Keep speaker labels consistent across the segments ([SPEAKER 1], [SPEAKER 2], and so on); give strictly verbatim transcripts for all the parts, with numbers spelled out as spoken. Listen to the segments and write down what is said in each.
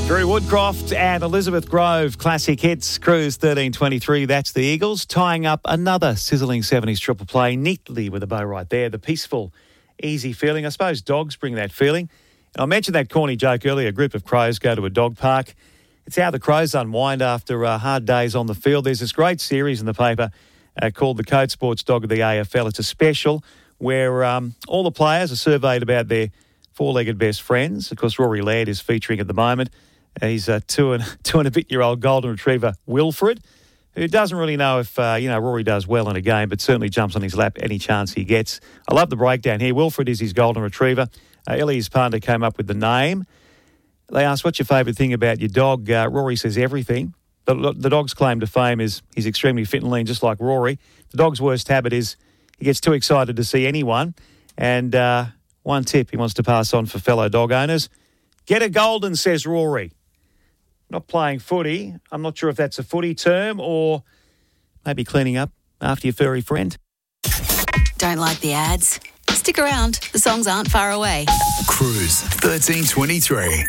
[SPEAKER 1] Drew Woodcroft and Elizabeth Grove, classic hits, Cruise thirteen twenty-three. That's the Eagles, tying up another sizzling seventies triple play neatly with a bow right there. The peaceful, easy feeling. I suppose dogs bring that feeling. And I mentioned that corny joke earlier, a group of crows go to a dog park. It's how the crows unwind after uh, hard days on the field. There's this great series in the paper uh, called the Code Sports Dog of the A F L. It's a special where um, all the players are surveyed about their four-legged best friends. Of course, Rory Laird is featuring at the moment. He's a two and two and a bit year old golden retriever, Wilfred, who doesn't really know if uh, you know Rory does well in a game, but certainly jumps on his lap any chance he gets. I love the breakdown here. Wilfred is his golden retriever. Uh, Ellie's Panda came up with the name. They asked, "What's your favourite thing about your dog?" Uh, Rory says everything. The, the dog's claim to fame is he's extremely fit and lean, just like Rory. The dog's worst habit is he gets too excited to see anyone. And uh, one tip he wants to pass on for fellow dog owners: get a golden, says Rory. Not playing footy. I'm not sure if that's a footy term or maybe cleaning up after your furry friend.
[SPEAKER 2] Don't like the ads? Stick around. The songs aren't far away.
[SPEAKER 3] Cruise thirteen twenty-three.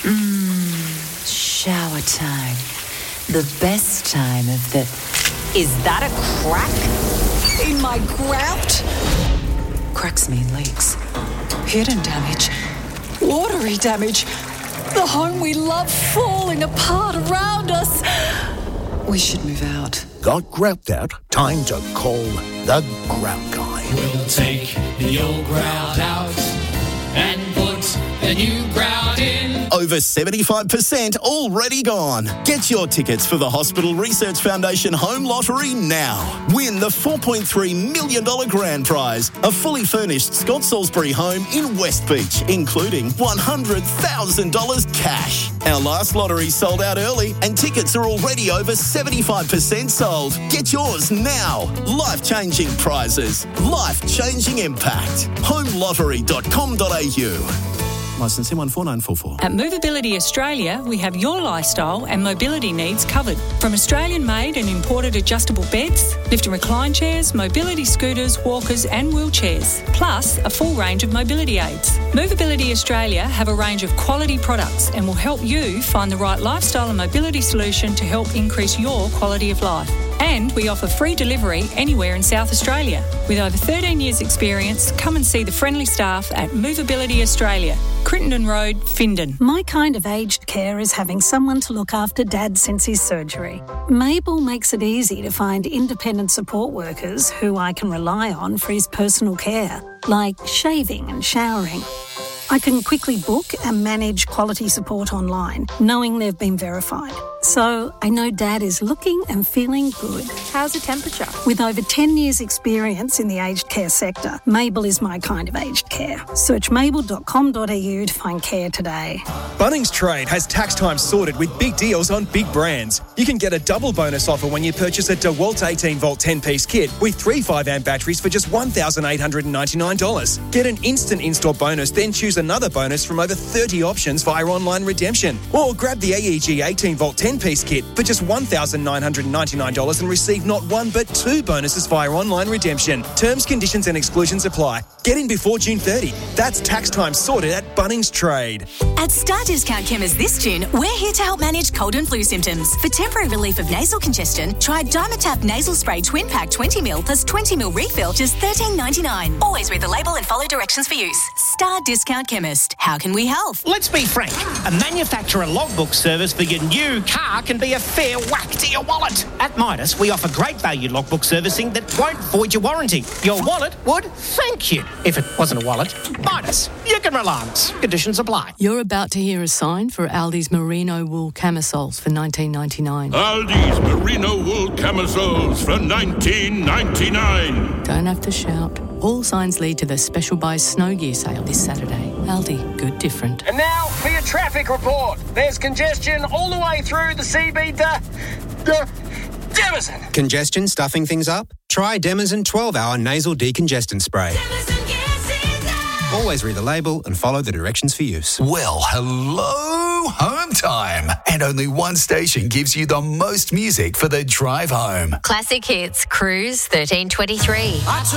[SPEAKER 2] Mmm, shower time. The best time of the... Is that a crack in my grout? Cracks mean leaks. Hidden damage. Watery damage. The home we love falling apart around us. We should move out.
[SPEAKER 4] Got grout out? Time to call the Grout Guy.
[SPEAKER 5] We'll take the old grout out and put the new grout in.
[SPEAKER 6] Over seventy-five percent already gone. Get your tickets for the Hospital Research Foundation Home Lottery now. Win the four point three million dollars grand prize, a fully furnished Scott Salisbury home in West Beach, including one hundred thousand dollars cash. Our last lottery sold out early and tickets are already over seventy-five percent sold. Get yours now. Life-changing prizes. Life-changing impact. home lottery dot com dot a u. Licence M one four nine four four.
[SPEAKER 7] At Movability Australia, we have your lifestyle and mobility needs covered. From Australian-made and imported adjustable beds, lift and recline chairs, mobility scooters, walkers and wheelchairs, plus a full range of mobility aids. Movability Australia have a range of quality products and will help you find the right lifestyle and mobility solution to help increase your quality of life. And we offer free delivery anywhere in South Australia. With over thirteen years experience, come and see the friendly staff at Movability Australia, Crittenden Road, Findon.
[SPEAKER 8] My kind of aged care is having someone to look after Dad since his surgery. Mabel makes it easy to find independent support workers who I can rely on for his personal care, like shaving and showering. I can quickly book and manage quality support online, knowing they've been verified. So I know Dad is looking and feeling good.
[SPEAKER 9] How's the temperature?
[SPEAKER 8] With over ten years experience in the aged care sector, Mabel is my kind of aged care. Search mabel dot com dot a u to find care today.
[SPEAKER 10] Bunnings Trade has tax time sorted with big deals on big brands. You can get a double bonus offer when you purchase a DeWalt eighteen volt ten-piece kit with three five amp batteries for just one thousand eight hundred ninety-nine dollars. Get an instant install bonus, then choose another bonus from over thirty options via online redemption. Or grab the A E G eighteen volt ten-piece kit for just one thousand nine hundred ninety-nine dollars and receive not one but two bonuses via online redemption. Terms, conditions and exclusions apply. Get in before June thirtieth. That's tax time sorted at Bunnings Trade.
[SPEAKER 11] At Star Discount Chemist this June, we're here to help manage cold and flu symptoms. For temporary relief of nasal congestion, try Dimetapp Nasal Spray Twin Pack twenty milliliters plus twenty milliliters refill, just thirteen ninety-nine. Always read the label and follow directions for use. Star Discount Chemist. How can we help?
[SPEAKER 12] Let's be frank. A manufacturer logbook service for your new car can be a fair whack to your wallet. At Midas, we offer great value logbook servicing that won't void your warranty. Your wallet would thank you. If it wasn't a wallet, Midas. You can relax. Conditions apply.
[SPEAKER 13] You're about to hear a sign for Aldi's merino wool camisoles for nineteen ninety-nine.
[SPEAKER 14] Aldi's merino wool camisoles for nineteen ninety-nine.
[SPEAKER 13] Don't have to shout. All signs lead to the Special Buys Snow Gear sale this Saturday. Aldi, good different.
[SPEAKER 15] And now for your traffic report. There's congestion all the way through the C B D. Uh, Demazin.
[SPEAKER 16] Congestion stuffing things up? Try Demazin twelve hour nasal decongestant spray. Always read the label and follow the directions for use.
[SPEAKER 3] Well, hello, home time. And only one station gives you the most music for the drive home.
[SPEAKER 17] Classic Hits, Cruise thirteen twenty-three.